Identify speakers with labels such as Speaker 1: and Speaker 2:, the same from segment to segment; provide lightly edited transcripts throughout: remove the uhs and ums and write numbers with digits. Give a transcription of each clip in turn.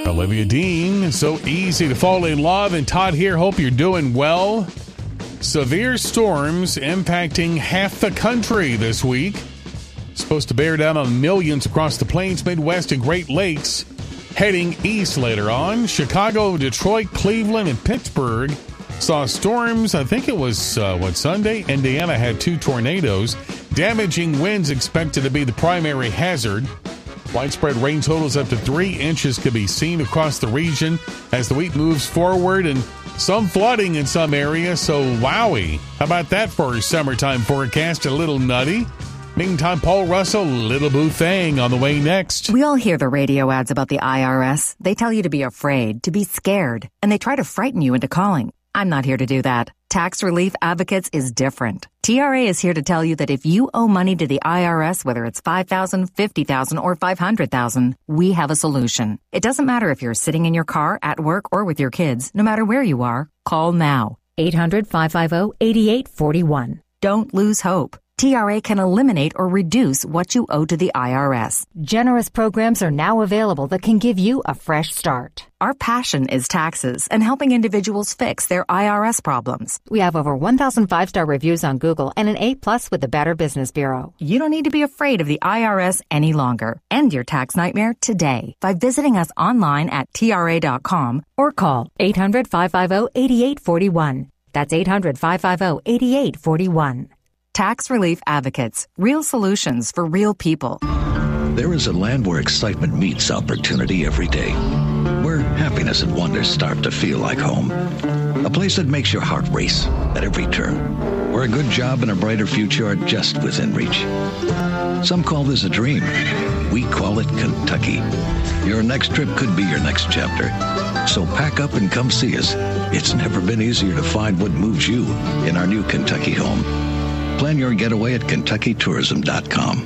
Speaker 1: Olivia Dean, so easy to fall in love. And Todd here, hope you're doing well. Severe storms impacting half the country this week. Supposed to bear down on millions across the plains, Midwest, and Great Lakes. Heading east later on, Chicago, Detroit, Cleveland, and Pittsburgh saw storms. I think it was, Sunday? Indiana had 2 tornadoes. Damaging winds expected to be the primary hazard. Widespread rain totals up to 3 inches could be seen across the region as the week moves forward, and some flooding in some areas, so wowie. How about that for a summertime forecast? A little nutty. Meantime, Paul Russell, Little Boo Thang on the way next.
Speaker 2: We all hear the radio ads about the IRS. They tell you to be afraid, to be scared, and they try to frighten you into calling. I'm not here to do that. Tax Relief Advocates is different. TRA is here to tell you that if you owe money to the IRS, whether it's $5,000, $50,000, or $500,000, we have a solution. It doesn't matter if you're sitting in your car, at work, or with your kids. No matter where you are, call now. 800-550-8841. Don't lose hope. TRA can eliminate or reduce what you owe to the IRS. Generous programs are now available that can give you a fresh start. Our passion is taxes and helping individuals fix their IRS problems. We have over 1,000 5-star reviews on Google and an A+ with the Better Business Bureau. You don't need to be afraid of the IRS any longer. End your tax nightmare today by visiting us online at TRA.com or call 800-550-8841. That's 800-550-8841. Tax Relief Advocates. Real solutions for real people.
Speaker 3: There is a land where excitement meets opportunity every day. Where happiness and wonder start to feel like home. A place that makes your heart race at every turn. Where a good job and a brighter future are just within reach. Some call this a dream. We call it Kentucky. Your next trip could be your next chapter. So pack up and come see us. It's never been easier to find what moves you in our new Kentucky home. Plan your getaway at KentuckyTourism.com.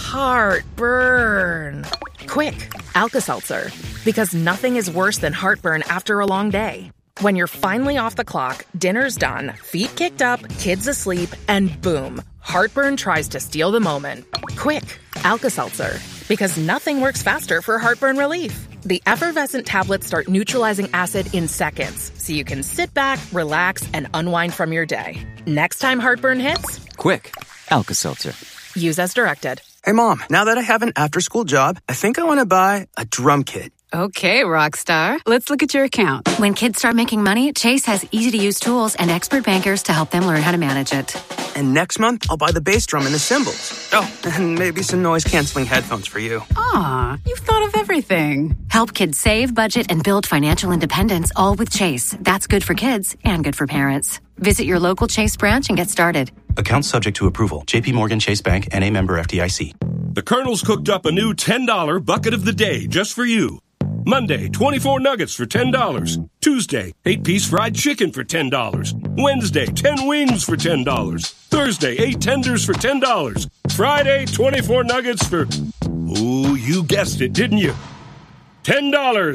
Speaker 4: Heartburn. Quick, Alka-Seltzer. Because nothing is worse than heartburn after a long day. When you're finally off the clock, dinner's done, feet kicked up, kids asleep, and boom, heartburn tries to steal the moment. Quick, Alka-Seltzer. Because nothing works faster for heartburn relief. The effervescent tablets start neutralizing acid in seconds, so you can sit back, relax, and unwind from your day. Next time heartburn hits,
Speaker 5: quick, Alka-Seltzer.
Speaker 4: Use as directed.
Speaker 6: Hey, Mom, now that I have an after-school job, I think I want to buy a drum kit.
Speaker 7: Okay, Rockstar. Let's look at your account.
Speaker 8: When kids start making money, Chase has easy-to-use tools and expert bankers to help them learn how to manage it.
Speaker 6: And next month, I'll buy the bass drum and the cymbals. Oh, and maybe some noise-canceling headphones for you.
Speaker 7: Aw, you've thought of everything.
Speaker 8: Help kids save, budget, and build financial independence, all with Chase. That's good for kids and good for parents. Visit your local Chase branch and get started.
Speaker 9: Account subject to approval. J.P. Morgan Chase Bank, N.A. member FDIC.
Speaker 10: The Colonel's cooked up a new $10 bucket of the day just for you. Monday, 24 nuggets for $10. Tuesday, 8-piece fried chicken for $10. Wednesday, 10 wings for $10. Thursday, 8 tenders for $10. Friday, 24 nuggets for... Ooh, you guessed it, didn't you? $10.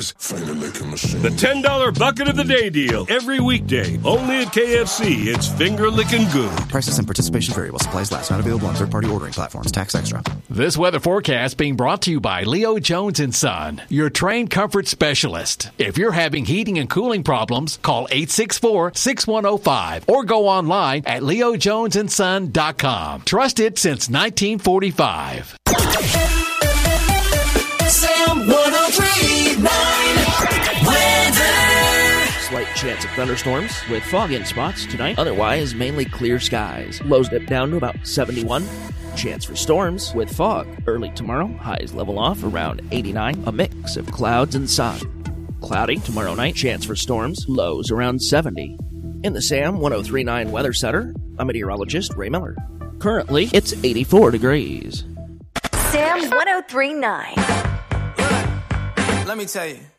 Speaker 10: The $10 bucket of the day deal. Every weekday. Only at KFC. It's finger-licking good.
Speaker 11: Prices and participation vary while supplies last. Not available on third-party ordering platforms. Tax extra.
Speaker 12: This weather forecast being brought to you by Leo Jones & Son, your trained comfort specialist. If you're having heating and cooling problems, call 864-6105 or go online at leojonesandson.com. Trusted since 1945.
Speaker 13: Sam 103.9 weather.
Speaker 14: Slight chance of thunderstorms with fog in spots tonight. Otherwise, mainly clear skies. Lows dip down to about 71. Chance for storms with fog early tomorrow. Highs level off around 89. A mix of clouds and sun. Cloudy tomorrow night. Chance for storms. Lows around 70. In the Sam 103.9 Weather Center, I'm meteorologist Ray Miller. Currently, it's 84 degrees.
Speaker 15: Sam 103.9.
Speaker 16: Let me tell you,